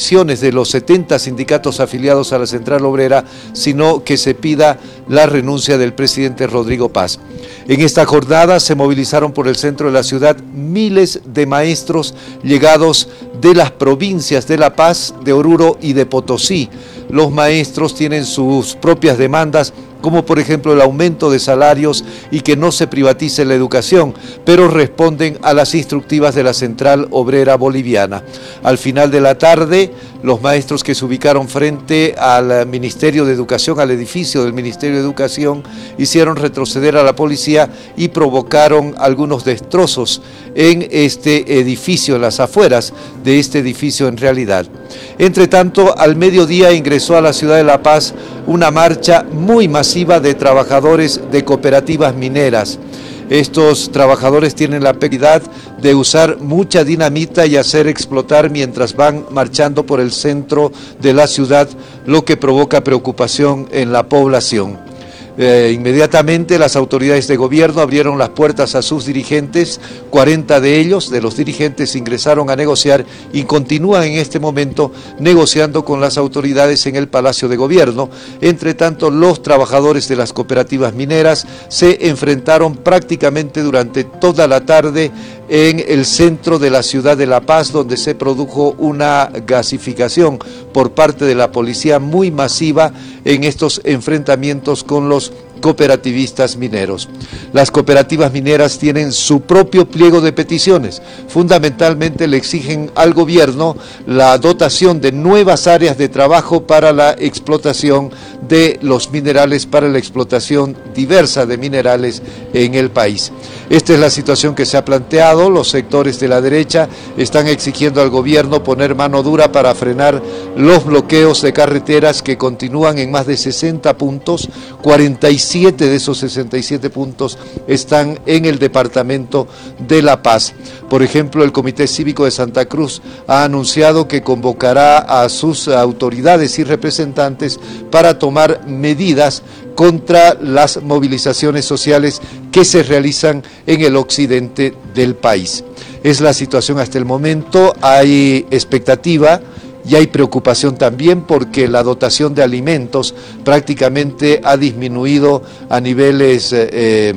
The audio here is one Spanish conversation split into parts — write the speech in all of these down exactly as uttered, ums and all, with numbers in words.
peticiones de los setenta sindicatos afiliados a la Central Obrera, sino que se pida la renuncia del presidente Rodrigo Paz. En esta jornada se movilizaron por el centro de la ciudad miles de maestros llegados de las provincias de La Paz, de Oruro y de Potosí. Los maestros tienen sus propias demandas, como por ejemplo el aumento de salarios y que no se privatice la educación, pero responden a las instructivas de la Central Obrera Boliviana. Al final de la tarde, los maestros que se ubicaron frente al Ministerio de Educación, al edificio del Ministerio de Educación, hicieron retroceder a la policía y provocaron algunos destrozos en este edificio, en las afueras de este edificio en realidad. Entre tanto, al mediodía ingresó a la ciudad de La Paz una marcha muy masiva de trabajadores de cooperativas mineras. Estos trabajadores tienen la peculiaridad de usar mucha dinamita y hacer explotar mientras van marchando por el centro de la ciudad, lo que provoca preocupación en la población. Eh, inmediatamente las autoridades de gobierno abrieron las puertas a sus dirigentes, cuarenta de ellos, de los dirigentes, ingresaron a negociar y continúan en este momento negociando con las autoridades en el Palacio de Gobierno. Entre tanto, los trabajadores de las cooperativas mineras se enfrentaron prácticamente durante toda la tarde en el centro de la ciudad de La Paz, donde se produjo una gasificación por parte de la policía muy masiva en estos enfrentamientos con los cooperativistas mineros. Las cooperativas mineras tienen su propio pliego de peticiones. Fundamentalmente le exigen al gobierno la dotación de nuevas áreas de trabajo para la explotación de los minerales, para la explotación diversa de minerales en el país. Esta es la situación que se ha planteado. Los sectores de la derecha están exigiendo al gobierno poner mano dura para frenar los bloqueos de carreteras que continúan en más de sesenta puntos, cuarenta y siete de esos sesenta y siete puntos están en el departamento de La Paz. Por ejemplo, el Comité Cívico de Santa Cruz ha anunciado que convocará a sus autoridades y representantes para tomar medidas contra las movilizaciones sociales que se realizan en el occidente del país. Es la situación hasta el momento. Hay expectativa y hay preocupación también porque la dotación de alimentos prácticamente ha disminuido a niveles eh, eh,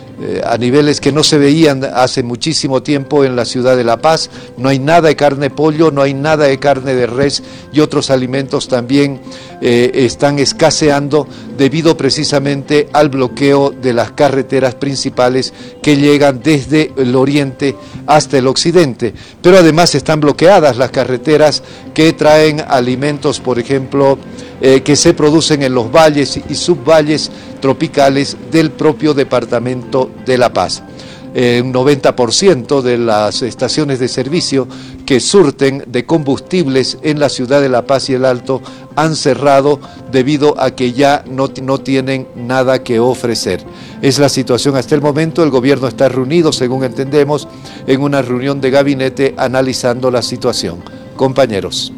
a niveles que no se veían hace muchísimo tiempo en la ciudad de La Paz. No hay nada de carne de pollo, no hay nada de carne de res y otros alimentos también eh, están escaseando debido precisamente al bloqueo de las carreteras principales que llegan desde el oriente hasta el occidente. Pero además están bloqueadas las carreteras que traen alimentos, por ejemplo, eh, que se producen en los valles y subvalles tropicales del propio departamento de La Paz. Eh, un noventa por ciento de las estaciones de servicio que surten de combustibles en la ciudad de La Paz y el Alto han cerrado debido a que ya no, no tienen nada que ofrecer. Es la situación hasta el momento. El gobierno está reunido, según entendemos, en una reunión de gabinete analizando la situación. Compañeros.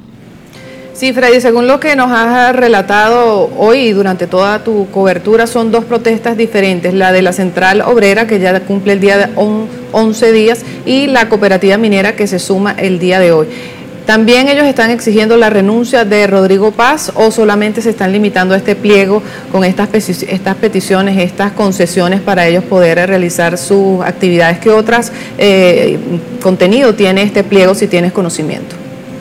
Sí, Freddy, según lo que nos has relatado hoy y durante toda tu cobertura, son dos protestas diferentes, la de la Central Obrera, que ya cumple el día de once días, y la cooperativa minera, que se suma el día de hoy. ¿También ellos están exigiendo la renuncia de Rodrigo Paz o solamente se están limitando a este pliego con estas, estas peticiones, estas concesiones para ellos poder realizar sus actividades? ¿Qué otras eh, contenido tiene este pliego, si tienes conocimiento?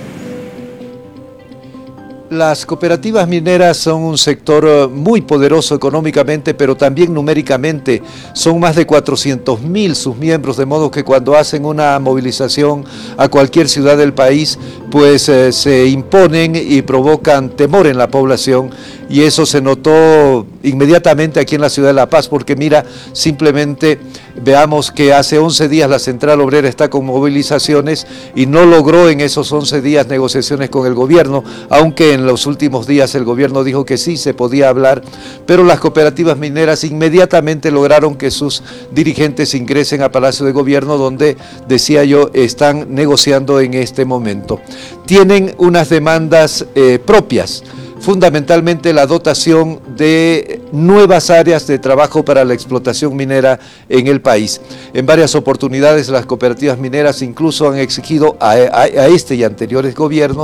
Las cooperativas mineras son un sector muy poderoso económicamente, pero también numéricamente. Son más de cuatrocientos mil sus miembros, de modo que cuando hacen una movilización a cualquier ciudad del país, pues eh, se imponen y provocan temor en la población. Y eso se notó inmediatamente aquí en la ciudad de La Paz, porque mira, simplemente veamos que hace once días la Central Obrera está con movilizaciones y no logró en esos once días negociaciones con el gobierno, aunque en los últimos días el gobierno dijo que sí, se podía hablar, pero las cooperativas mineras inmediatamente lograron que sus dirigentes ingresen a Palacio de Gobierno, donde, decía yo, están negociando en este momento. Tienen unas demandas eh, propias, fundamentalmente la dotación de nuevas áreas de trabajo para la explotación minera en el país. En varias oportunidades las cooperativas mineras incluso han exigido a, a, a este y anteriores gobiernos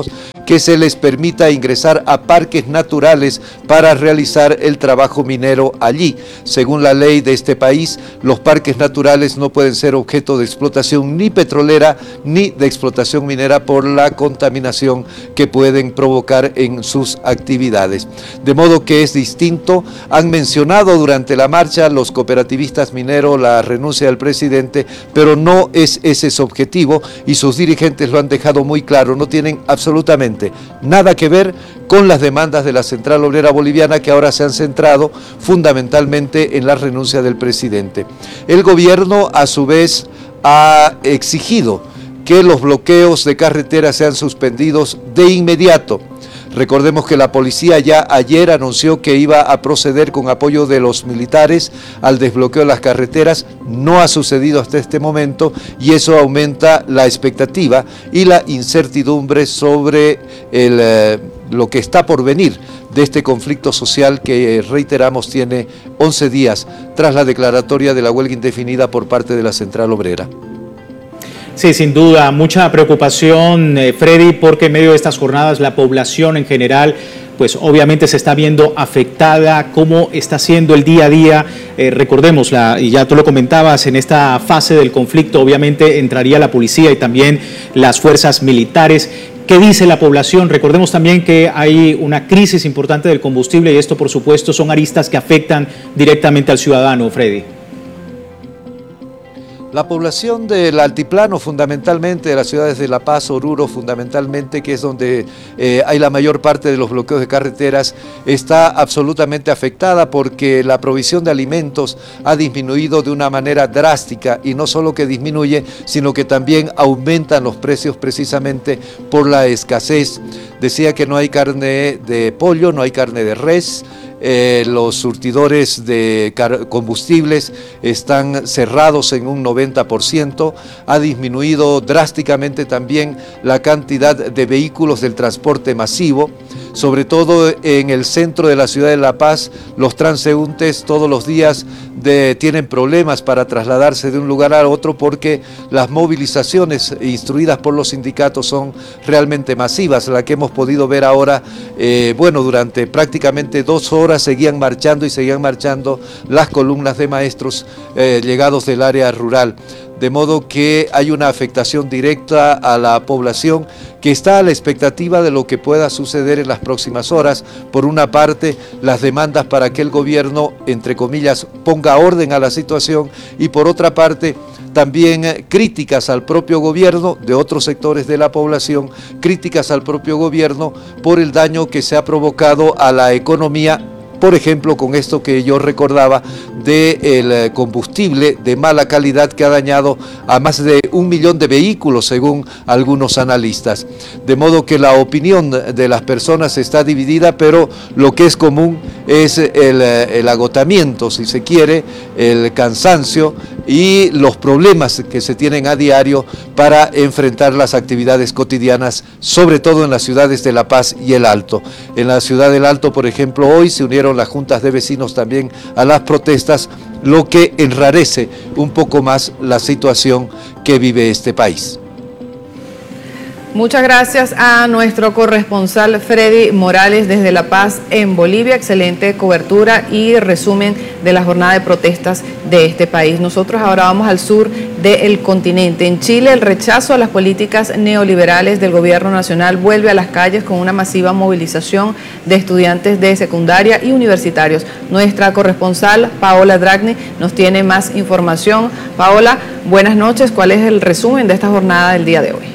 que se les permita ingresar a parques naturales para realizar el trabajo minero allí. Según la ley de este país, los parques naturales no pueden ser objeto de explotación ni petrolera ni de explotación minera por la contaminación que pueden provocar en sus actividades. De modo que es distinto. Han mencionado durante la marcha los cooperativistas mineros la renuncia del presidente, pero no es ese su objetivo y sus dirigentes lo han dejado muy claro. No tienen absolutamente nada que ver con las demandas de la Central Obrera Boliviana, que ahora se han centrado fundamentalmente en la renuncia del presidente. El gobierno, a su vez, ha exigido que los bloqueos de carreteras sean suspendidos de inmediato. Recordemos que la policía ya ayer anunció que iba a proceder con apoyo de los militares al desbloqueo de las carreteras. No ha sucedido hasta este momento y eso aumenta la expectativa y la incertidumbre sobre el, eh, lo que está por venir de este conflicto social que, eh, reiteramos, tiene once días tras la declaratoria de la huelga indefinida por parte de la Central Obrera. Sí, sin duda, mucha preocupación, eh, Freddy, porque en medio de estas jornadas la población en general, pues obviamente se está viendo afectada. ¿Cómo está siendo el día a día? Eh, recordémosla, y ya tú lo comentabas, en esta fase del conflicto obviamente entraría la policía y también las fuerzas militares. ¿Qué dice la población? Recordemos también que hay una crisis importante del combustible y esto, por supuesto, son aristas que afectan directamente al ciudadano, Freddy. La población del altiplano, fundamentalmente de las ciudades de La Paz, Oruro, fundamentalmente, que es donde eh, hay la mayor parte de los bloqueos de carreteras, está absolutamente afectada porque la provisión de alimentos ha disminuido de una manera drástica y no solo que disminuye, sino que también aumentan los precios precisamente por la escasez. Decía que no hay carne de pollo, no hay carne de res. Eh, los surtidores de combustibles están cerrados en un noventa por ciento, ha disminuido drásticamente también la cantidad de vehículos del transporte masivo, sobre todo en el centro de la ciudad de La Paz. Los transeúntes todos los días de, tienen problemas para trasladarse de un lugar a otro porque las movilizaciones instruidas por los sindicatos son realmente masivas. La que hemos podido ver ahora, eh, bueno, durante prácticamente dos horas seguían marchando y seguían marchando las columnas de maestros eh, llegados del área rural. De modo que hay una afectación directa a la población que está a la expectativa de lo que pueda suceder en las próximas horas. Por una parte, las demandas para que el gobierno, entre comillas, ponga orden a la situación, y por otra parte, también críticas al propio gobierno de otros sectores de la población, críticas al propio gobierno por el daño que se ha provocado a la economía. Por ejemplo, con esto que yo recordaba del combustible de mala calidad que ha dañado a más de un millón de vehículos, según algunos analistas. De modo que la opinión de las personas está dividida, pero lo que es común es el, el agotamiento, si se quiere, el cansancio y los problemas que se tienen a diario para enfrentar las actividades cotidianas, sobre todo en las ciudades de La Paz y El Alto. En la ciudad del Alto, por ejemplo, hoy se unieron las juntas de vecinos también a las protestas, lo que enrarece un poco más la situación que vive este país. Muchas gracias a nuestro corresponsal Freddy Morales desde La Paz en Bolivia. Excelente cobertura y resumen de la jornada de protestas de este país. Nosotros ahora vamos al sur del continente. En Chile, el rechazo a las políticas neoliberales del gobierno nacional vuelve a las calles con una masiva movilización de estudiantes de secundaria y universitarios. Nuestra corresponsal Paola Dragni nos tiene más información. Paola, buenas noches. ¿Cuál es el resumen de esta jornada del día de hoy?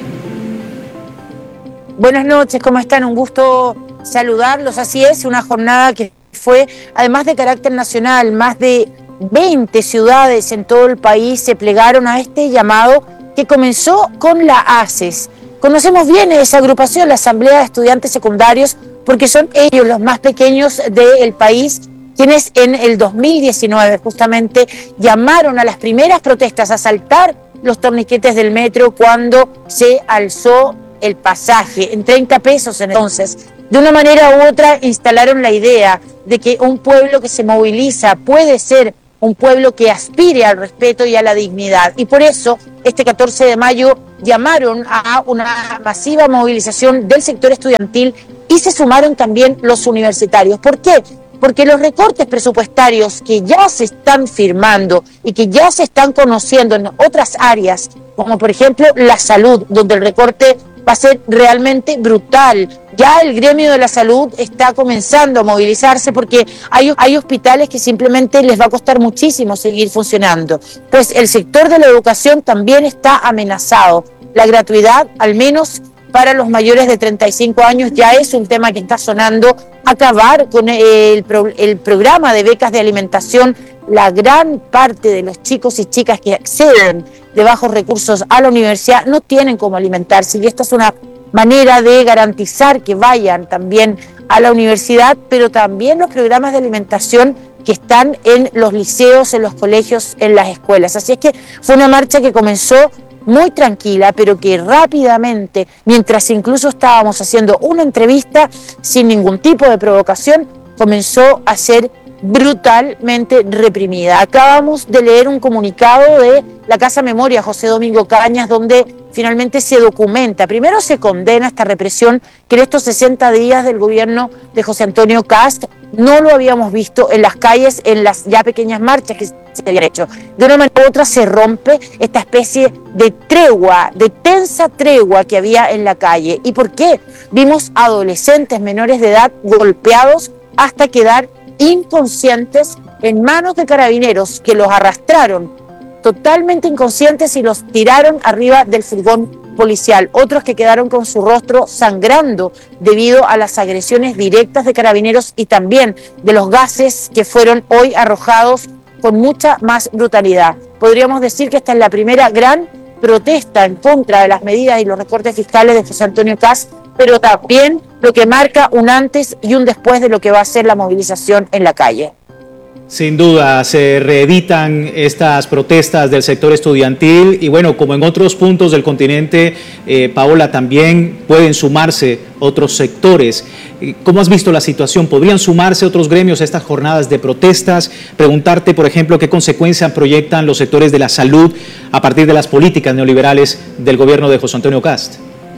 Buenas noches, ¿cómo están? Un gusto saludarlos. Así es, una jornada que fue, además de carácter nacional, más de veinte ciudades en todo el país se plegaron a este llamado que comenzó con la ACES. Conocemos bien esa agrupación, la Asamblea de Estudiantes Secundarios, porque son ellos los más pequeños del país, quienes en el dos mil diecinueve justamente llamaron a las primeras protestas a saltar los torniquetes del metro cuando se alzó el pasaje en treinta pesos. Entonces, de una manera u otra instalaron la idea de que un pueblo que se moviliza puede ser un pueblo que aspire al respeto y a la dignidad. Y por eso, este catorce de mayo llamaron a una masiva movilización del sector estudiantil y se sumaron también los universitarios. ¿Por qué? Porque los recortes presupuestarios que ya se están firmando y que ya se están conociendo en otras áreas, como por ejemplo la salud, donde el recorte va a ser realmente brutal. Ya el gremio de la salud está comenzando a movilizarse porque hay, hay hospitales que simplemente les va a costar muchísimo seguir funcionando. Pues el sector de la educación también está amenazado. La gratuidad, al menos para los mayores de treinta y cinco años, ya es un tema que está sonando. Acabar con el, pro, el programa de becas de alimentación. La gran parte de los chicos y chicas que acceden de bajos recursos a la universidad no tienen cómo alimentarse, y esta es una manera de garantizar que vayan también a la universidad, pero también los programas de alimentación que están en los liceos, en los colegios, en las escuelas. Así es que fue una marcha que comenzó muy tranquila, pero que rápidamente, mientras incluso estábamos haciendo una entrevista sin ningún tipo de provocación, comenzó a ser brutalmente reprimida. Acabamos de leer un comunicado de la Casa Memoria José Domingo Cañas, donde finalmente se documenta, primero se condena esta represión que en estos sesenta días del gobierno de José Antonio Kast no lo habíamos visto en las calles, en las ya pequeñas marchas que se habían hecho. De una manera u otra se rompe esta especie de tregua, de tensa tregua que había en la calle. ¿Y por qué? Vimos adolescentes menores de edad golpeados hasta quedar inconscientes en manos de carabineros que los arrastraron totalmente inconscientes y los tiraron arriba del furgón policial. Otros que quedaron con su rostro sangrando debido a las agresiones directas de carabineros y también de los gases que fueron hoy arrojados con mucha más brutalidad. Podríamos decir que esta es la primera gran protesta en contra de las medidas y los recortes fiscales de José Antonio Kast, pero también lo que marca un antes y un después de lo que va a ser la movilización en la calle. Sin duda, se reeditan estas protestas del sector estudiantil y bueno, como en otros puntos del continente, eh, Paola, también pueden sumarse otros sectores. ¿Cómo has visto la situación? ¿Podrían sumarse otros gremios a estas jornadas de protestas? Preguntarte, por ejemplo, qué consecuencias proyectan los sectores de la salud a partir de las políticas neoliberales del gobierno de José Antonio Kast.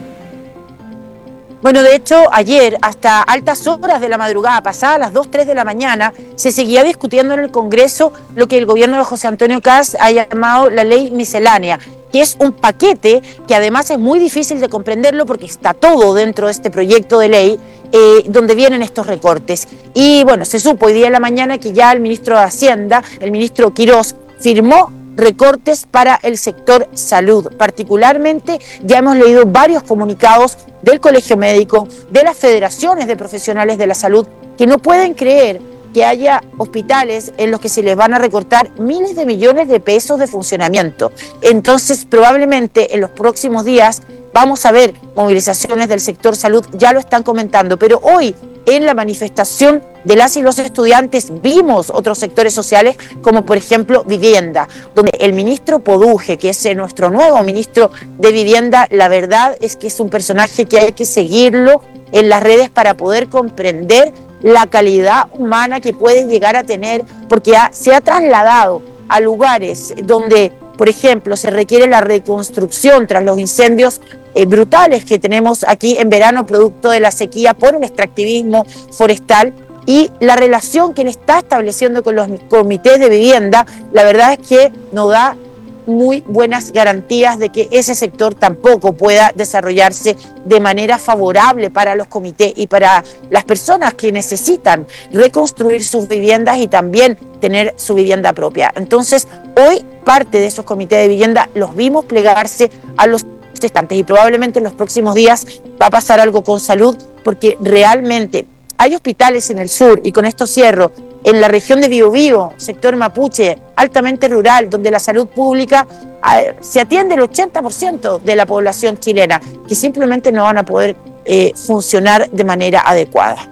Bueno, de hecho, ayer, hasta altas horas de la madrugada, pasadas las dos, tres de la mañana, se seguía discutiendo en el Congreso lo que el gobierno de José Antonio Kast ha llamado la ley miscelánea, que es un paquete que además es muy difícil de comprenderlo porque está todo dentro de este proyecto de ley eh, donde vienen estos recortes. Y bueno, se supo hoy día en la mañana que ya el ministro de Hacienda, el ministro Quirós, firmó recortes para el sector salud. Particularmente, ya hemos leído varios comunicados del Colegio Médico, de las federaciones de profesionales de la salud, que no pueden creer que haya hospitales en los que se les van a recortar miles de millones de pesos de funcionamiento. Entonces, probablemente en los próximos días vamos a ver movilizaciones del sector salud, ya lo están comentando, pero hoy en la manifestación de las y los estudiantes vimos otros sectores sociales, como por ejemplo vivienda, donde el ministro Poduje, que es nuestro nuevo ministro de vivienda, la verdad es que es un personaje que hay que seguirlo en las redes para poder comprender la calidad humana que puede llegar a tener, porque ha, se ha trasladado a lugares donde, por ejemplo, se requiere la reconstrucción tras los incendios eh, brutales que tenemos aquí en verano, producto de la sequía por el extractivismo forestal, y la relación que él está estableciendo con los comités de vivienda, la verdad es que no da muy buenas garantías de que ese sector tampoco pueda desarrollarse de manera favorable para los comités y para las personas que necesitan reconstruir sus viviendas y también tener su vivienda propia. Entonces, hoy parte de esos comités de vivienda los vimos plegarse a los manifestantes y probablemente en los próximos días va a pasar algo con salud, porque realmente hay hospitales en el sur, y con esto cierro, en la región de Biobío, sector mapuche, altamente rural, donde la salud pública eh, se atiende el ochenta por ciento de la población chilena, que simplemente no van a poder eh, funcionar de manera adecuada.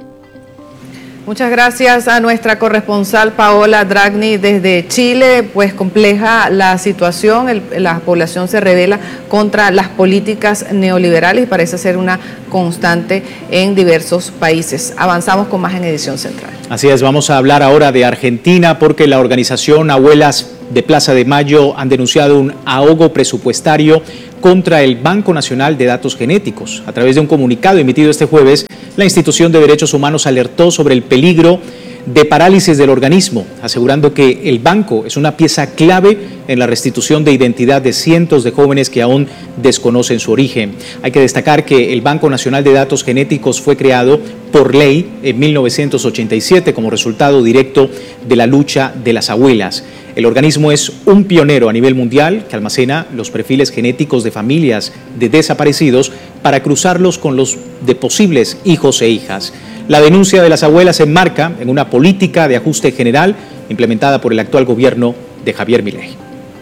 Muchas gracias a nuestra corresponsal Paola Dragni desde Chile. Pues compleja la situación, el, la población se rebela contra las políticas neoliberales y parece ser una constante en diversos países. Avanzamos con más en Edición Central. Así es, vamos a hablar ahora de Argentina porque la organización Abuelas de Plaza de Mayo han denunciado un ahogo presupuestario contra el Banco Nacional de Datos Genéticos. A través de un comunicado emitido este jueves, la institución de derechos humanos alertó sobre el peligro de parálisis del organismo, asegurando que el banco es una pieza clave en la restitución de identidad de cientos de jóvenes que aún desconocen su origen. Hay que destacar que el Banco Nacional de Datos Genéticos fue creado por ley en mil novecientos ochenta y siete como resultado directo de la lucha de las abuelas. El organismo es un pionero a nivel mundial que almacena los perfiles genéticos de familias de desaparecidos para cruzarlos con los de posibles hijos e hijas. La denuncia de las abuelas se enmarca en una política de ajuste general implementada por el actual gobierno de Javier Milei.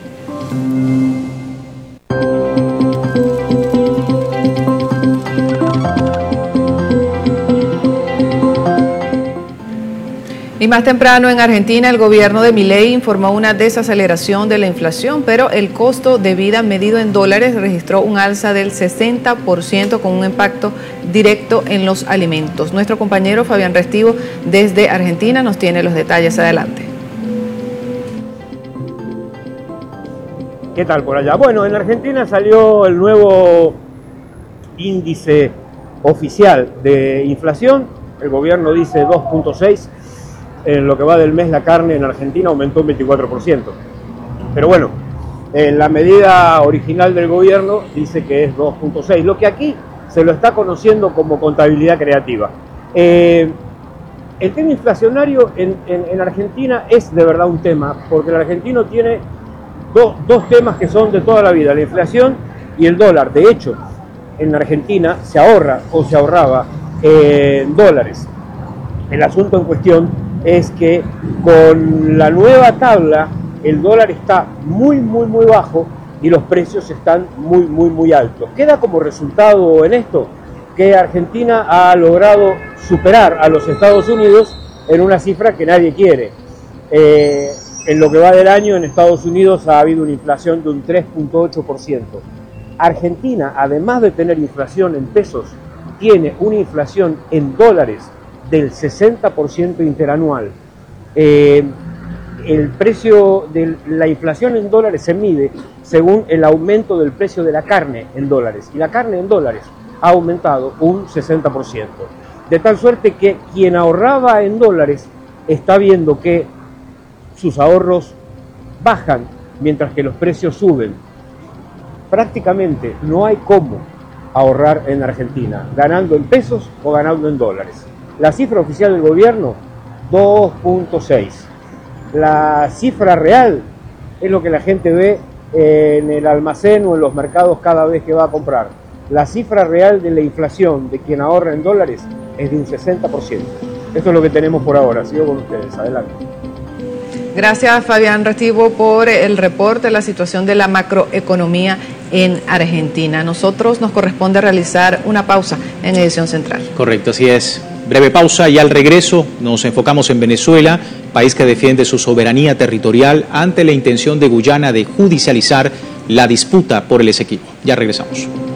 Y más temprano en Argentina el gobierno de Milei informó una desaceleración de la inflación, pero el costo de vida medido en dólares registró un alza del sesenta por ciento con un impacto directo en los alimentos. Nuestro compañero Fabián Restivo desde Argentina nos tiene los detalles. Adelante. ¿Qué tal por allá? Bueno, en Argentina salió el nuevo índice oficial de inflación. El gobierno dice dos punto seis. En lo que va del mes la carne en Argentina aumentó un veinticuatro por ciento. Pero bueno, en la medida original del gobierno dice que es dos punto seis, lo que aquí se lo está conociendo como contabilidad creativa. Eh, el tema inflacionario en, en, en Argentina es de verdad un tema, porque el argentino tiene do, dos temas que son de toda la vida, la inflación y el dólar. De hecho, en Argentina se ahorra o se ahorraba eh, en dólares. El asunto en cuestión es que con la nueva tabla el dólar está muy muy muy bajo y los precios están muy muy muy altos. Queda como resultado en esto que Argentina ha logrado superar a los Estados Unidos en una cifra que nadie quiere. Eh, en lo que va del año en Estados Unidos ha habido una inflación de un tres punto ocho por ciento. Argentina, además de tener inflación en pesos, tiene una inflación en dólares del sesenta por ciento interanual. Eh, el precio de la inflación en dólares se mide según el aumento del precio de la carne en dólares, y la carne en dólares ha aumentado un sesenta por ciento. De tal suerte que quien ahorraba en dólares está viendo que sus ahorros bajan mientras que los precios suben. Prácticamente no hay cómo ahorrar en Argentina, ganando en pesos o ganando en dólares. La cifra oficial del gobierno, dos punto seis. La cifra real es lo que la gente ve en el almacén o en los mercados cada vez que va a comprar. La cifra real de la inflación de quien ahorra en dólares es de un sesenta por ciento. Esto es lo que tenemos por ahora. Sigo con ustedes. Adelante. Gracias, Fabián Restivo, por el reporte de la situación de la macroeconomía en Argentina. Nosotros nos corresponde realizar una pausa en Edición Central. Correcto, así es. Breve pausa y al regreso nos enfocamos en Venezuela, país que defiende su soberanía territorial ante la intención de Guyana de judicializar la disputa por el Esequibo. Ya regresamos.